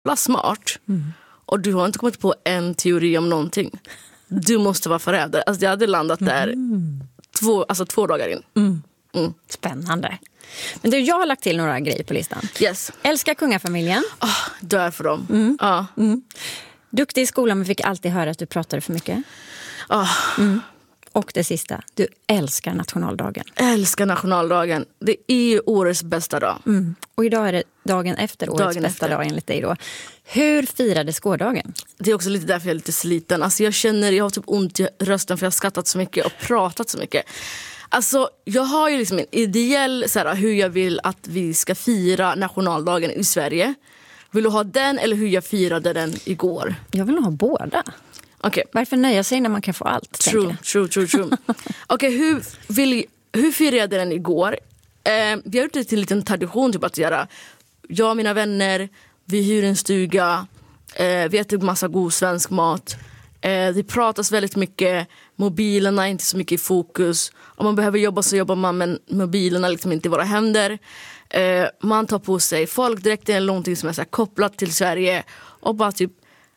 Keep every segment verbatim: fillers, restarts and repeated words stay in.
jävla smart mm. och du har inte kommit på en teori om någonting. Du måste vara förrädare. Alltså jag hade landat där mm. två, alltså två dagar in. Mm. Mm. Spännande. Men du, jag har lagt till några grejer på listan. Yes. Älskar kungafamiljen. Oh, dör för dem. Mm. Ja. Mm. Duktig i skolan men fick alltid höra att du pratade för mycket. Oh. Mm. Och det sista, du älskar nationaldagen. Älskar nationaldagen. Det är ju årets bästa dag. Mm. Och idag är det dagen efter årets dagen bästa efter. dag enligt dig då. Hur firades gårdagen? Det är också lite därför jag är lite sliten. Alltså jag känner, jag har typ ont i rösten för jag har skattat så mycket och pratat så mycket. Alltså jag har ju liksom en ideell så här, hur jag vill att vi ska fira nationaldagen i Sverige. Vill du ha den eller hur jag firade den igår? Jag vill nog ha båda. Okay. Varför nöja sig när man kan få allt? True, true, true, true. Okej, okay, hur, vill, hur firade den igår? Eh, vi har gjort det till en liten tradition typ att göra. Jag och mina vänner, vi hyr en stuga, eh, vi äter massa god svensk mat. Eh, det pratas väldigt mycket, mobilerna är inte så mycket i fokus. Om man behöver jobba så jobbar man, men mobilerna liksom inte i våra händer. Eh, man tar på sig folkdräkten eller någonting som är så här kopplat till Sverige och bara typ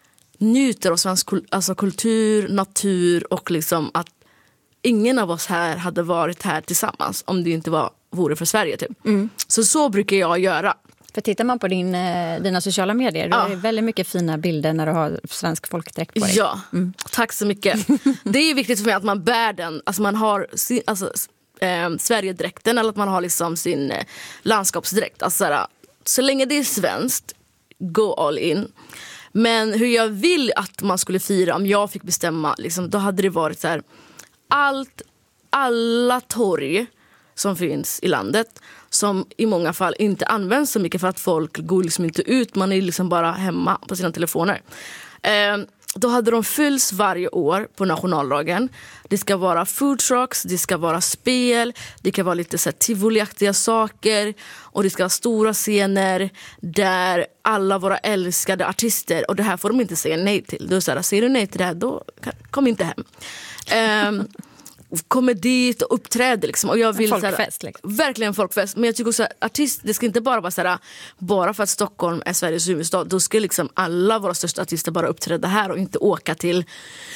njuter av svensk kul- alltså kultur, natur och liksom att ingen av oss här hade varit här tillsammans om det inte var, vore för Sverige typ. Mm. Så så brukar jag göra. För tittar man på din, dina sociala medier, då ja. är det väldigt mycket fina bilder när du har svensk folkdräkt på dig. Ja, mm. tack så mycket. Det är viktigt för mig att man bär den, alltså man har sin, alltså, eh, Sverigedräkten eller att man har liksom sin eh, landskapsdräkt. Alltså, såhär, så länge det är svenskt, go all in. Men hur jag vill att man skulle fira om jag fick bestämma, liksom, då hade det varit så här, allt, alla torg som finns i landet som i många fall inte används så mycket för att folk går liksom inte ut, man är liksom bara hemma på sina telefoner. Eh, då hade de fylls varje år på nationaldagen. Det ska vara food trucks, det ska vara spel, det kan vara lite så här tivoliaktiga saker och det ska vara stora scener där alla våra älskade artister, och det här får de inte säga nej till. Då säger säger du nej till det här, då kom inte hem. Eh, kommer dit och uppträder liksom. Och jag vill, folkfest såhär, liksom. Verkligen folkfest. Men jag tycker också att artist, det ska inte bara vara såhär, bara för att Stockholm är Sveriges huvudstad, då ska liksom alla våra största artister bara uppträda här och inte åka till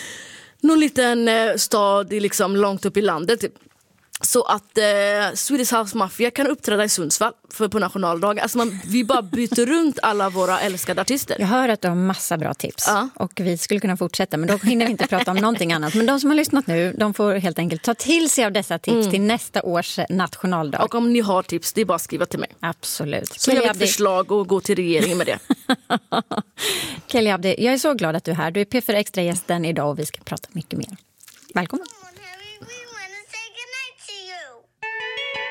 någon liten eh, stad i liksom långt upp i landet typ. Så att eh, Swedish House Mafia kan uppträda i Sundsvall för på nationaldagen. Alltså man, vi bara byter runt alla våra älskade artister. Jag hör att du har massa bra tips. Ja. Och vi skulle kunna fortsätta, men då hinner vi inte prata om någonting annat. Men de som har lyssnat nu, de får helt enkelt ta till sig av dessa tips mm. till nästa års nationaldag. Och om ni har tips, det är bara att skriva till mig. Absolut. Så jag har ett förslag och gå till regeringen med det. Kelly Abdi, jag är så glad att du är här. Du är P fyra Extra-gästen idag och vi ska prata mycket mer. Välkommen.